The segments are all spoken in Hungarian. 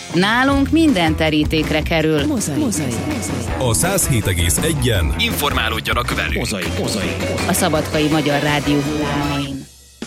Nálunk minden terítékre kerül. Mozaik. A 107,1-en informálódjanak velünk. Mozaik. A Szabadkai Magyar Rádió hullámain.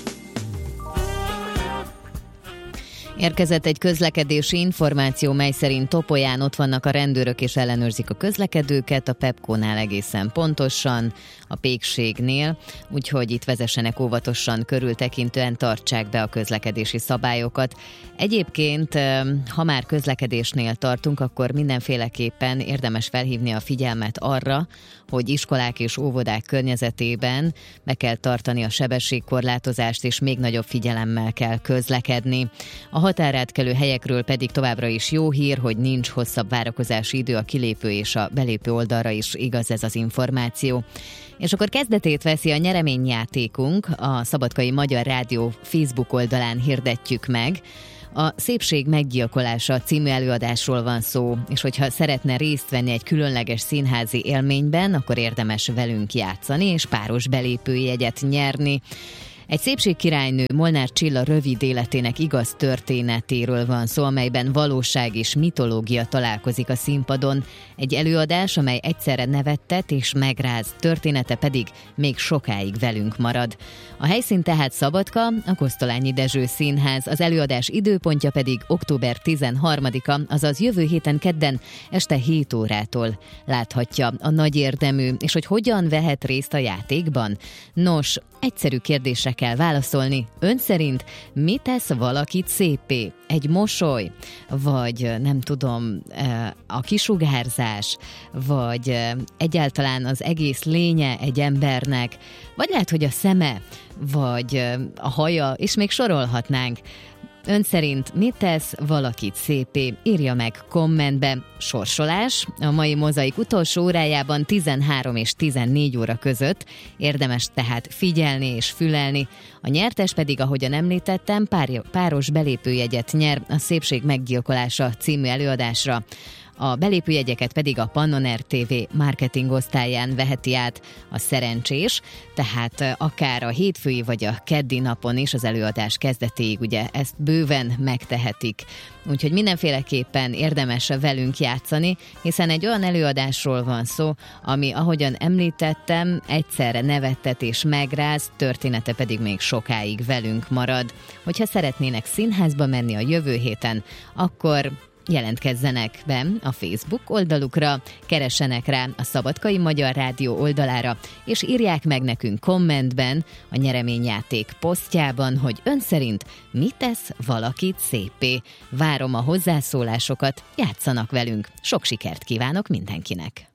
Érkezett egy közlekedési információ, mely szerint Topolyán ott vannak a rendőrök és ellenőrzik a közlekedőket, a Pepco-nál egészen pontosan, a Pékségnél, úgyhogy itt vezessenek óvatosan, körültekintően tartsák be a közlekedési szabályokat. Egyébként, ha már közlekedésnél tartunk, akkor mindenféleképpen érdemes felhívni a figyelmet arra, hogy iskolák és óvodák környezetében be kell tartani a sebességkorlátozást, és még nagyobb figyelemmel kell közlekedni. A határátkelő helyekről pedig továbbra is jó hír, hogy nincs hosszabb várakozási idő a kilépő és a belépő oldalra is, igaz ez az információ. És akkor kezdetét veszi a nyereményjátékunk, a Szabadkai Magyar Rádió Facebook oldalán hirdetjük meg. A Szépség meggyilkolása című előadásról van szó, és hogyha szeretne részt venni egy különleges színházi élményben, akkor érdemes velünk játszani és páros belépőjegyet nyerni. Egy szépségkirálynő, Molnár Csilla rövid életének igaz történetéről van szó, amelyben valóság és mitológia találkozik a színpadon. Egy előadás, amely egyszerre nevettet és megráz, története pedig még sokáig velünk marad. A helyszín tehát Szabadka, a Kosztolányi Dezső Színház, az előadás időpontja pedig október 13-a, azaz jövő héten kedden este 7 órától láthatja a nagy érdemű, és hogy hogyan vehet részt a játékban. Nos, egyszerű kérdésre kell válaszolni. Ön szerint mi tesz valakit széppé? Egy mosoly? Vagy nem tudom, a kisugárzás? Vagy egyáltalán az egész lénye egy embernek? Vagy lehet, hogy a szeme? Vagy a haja? És még sorolhatnánk. Ön szerint mit tesz valakit szépé? Írja meg kommentbe. Sorsolás a mai Mozaik utolsó órájában 13 és 14 óra között. Érdemes tehát figyelni és fülelni. A nyertes pedig, ahogyan említettem, páros belépőjegyet nyer a Szépség meggyilkolása című előadásra. A belépőjegyeket pedig a Pannoner TV marketing osztályán veheti át a szerencsés, tehát akár a hétfői vagy a keddi napon is az előadás kezdetéig ugye ezt bőven megtehetik. Úgyhogy mindenféleképpen érdemes velünk játszani, hiszen egy olyan előadásról van szó, ami, ahogyan említettem, egyszerre nevettet és megráz, története pedig még sokáig velünk marad. Hogyha szeretnének színházba menni a jövő héten, akkor jelentkezzenek be a Facebook oldalukra, keressenek rá a Szabadkai Magyar Rádió oldalára, és írják meg nekünk kommentben a nyereményjáték posztjában, hogy ön szerint mit tesz valakit széppé. Várom a hozzászólásokat, játszanak velünk. Sok sikert kívánok mindenkinek!